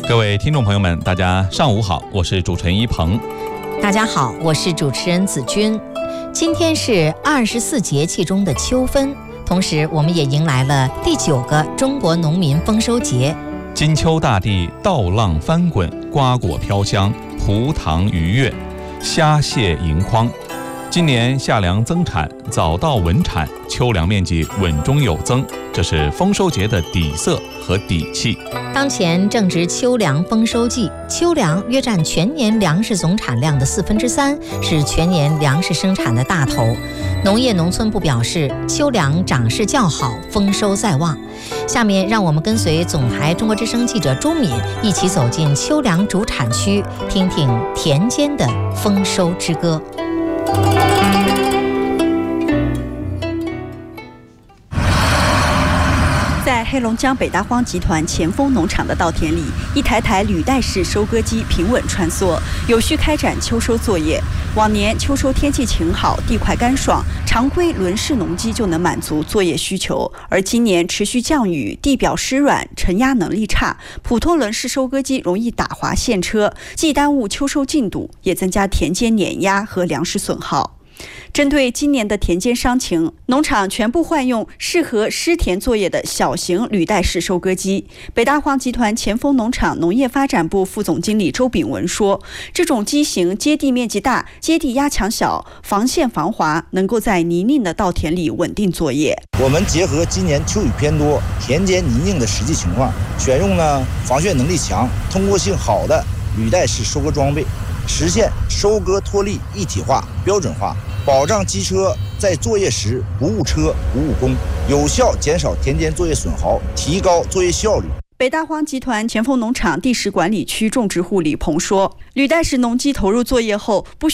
各位听众朋友们，大家上午好，我是主持人一鹏。 大家好，我是主持人子君。今天是24节气中的秋分，同时我们也迎来了第9个中国农民丰收节。 金秋大地稻浪翻滚，瓜果飘香，葡萄愉悦，虾蟹盈筐。今年夏粮增产，早稻稳产，秋粮面积稳中有增，这是丰收节的底色和底气。 当前正值秋粮丰收季，秋粮约占全年粮食总产量的3/4，是全年粮食生产的大头。农业农村部表示，秋粮长势较好，丰收在望。下面让我们跟随总台中国之声记者朱敏一起走进秋粮主产区，听听田间的丰收之歌。 在黑龙江北大荒集团前锋农场的稻田里，一台台履带式收割机平稳穿梭，有序开展秋收作业。往年秋收天气晴好，地块干爽，常规轮式农机就能满足作业需求。而今年持续降雨，地表湿软，承压能力差，普通轮式收割机容易打滑陷车，既耽误秋收进度，也增加田间碾压和粮食损耗。针对今年的田间伤情，农场全部换用适合湿田作业的小型履带式收割机。北大荒集团前锋农场农业发展部副总经理周炳文说，这种机型接地面积大，接地压强小，防陷防滑，能够在泥泞的稻田里稳定作业。 我们结合今年秋雨偏多，田间泥泞的实际情况，选用了防汛能力强、通过性好的履带式收割装备，实现收割脱粒一体化、标准化，保障机车在作业时不误车、不误工，有效减少田间作业损耗，提高作业效率。 北大荒集团前锋农场第10管理区种植户李鹏说，履带式农机投入作业后，不